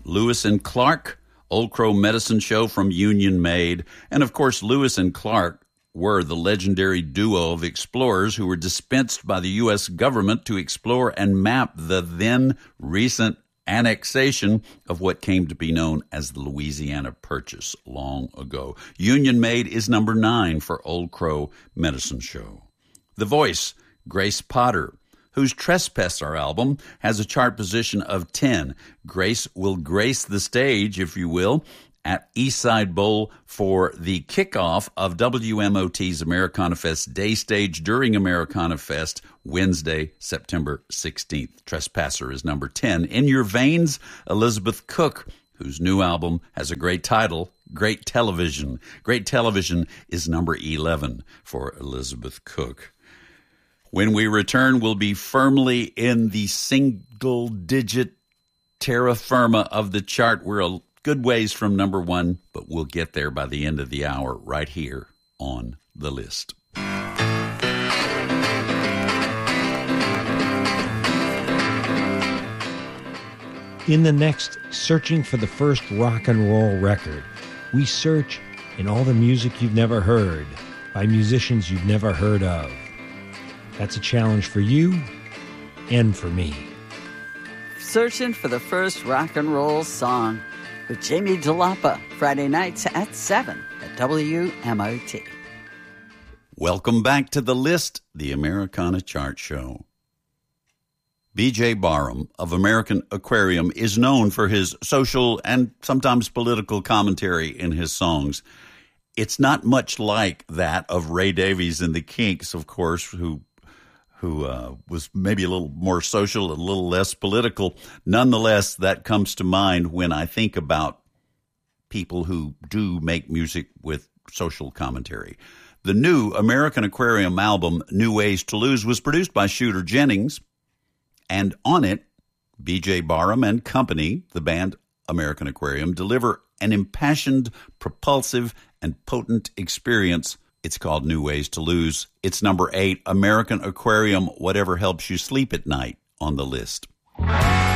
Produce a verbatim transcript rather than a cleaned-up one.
Lewis and Clark, Old Crow Medicine Show from Union Made. And of course, Lewis and Clark were the legendary duo of explorers who were dispensed by the U S government to explore and map the then recent annexation of what came to be known as the Louisiana Purchase long ago. Union Made is number nine for Old Crow Medicine Show. The Voice, Grace Potter, whose Trespasser album has a chart position of ten. Grace will grace the stage, if you will, at Eastside Bowl for the kickoff of W M O T's Americana Fest Day Stage during Americana Fest, Wednesday, September sixteenth. Trespasser is number ten. In Your Veins, Elizabeth Cook, whose new album has a great title, Great Television. Great Television is number eleven for Elizabeth Cook. When we return, we'll be firmly in the single-digit terra firma of the chart. We're a good ways from number one, but we'll get there by the end of the hour right here on The List. In the next Searching for the First Rock and Roll Record, we search in all the music you've never heard by musicians you've never heard of. That's a challenge for you and for me. Searching for the First Rock and Roll Song with Jamie Delapa, Friday nights at seven at W M O T. Welcome back to The List, the Americana Chart Show. B J Barham of American Aquarium is known for his social and sometimes political commentary in his songs. It's not much like that of Ray Davies and the Kinks, of course, who who uh, was maybe a little more social and a little less political. Nonetheless, that comes to mind when I think about people who do make music with social commentary. The new American Aquarium album, New Ways to Lose, was produced by Shooter Jennings, and on it, B J Barham and company, the band American Aquarium, deliver an impassioned, propulsive, and potent experience. It's called New Ways to Lose. It's number eight, American Aquarium, Whatever Helps You Sleep at Night, on the list.